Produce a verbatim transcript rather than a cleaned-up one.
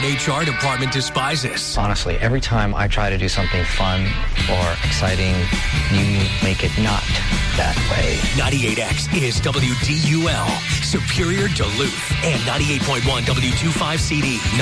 H R department despises. Honestly, every time I try to do something fun or exciting, you make it not that way. ninety-eight X is W D U L, Superior Duluth, and ninety-eight point one W twenty-five C D.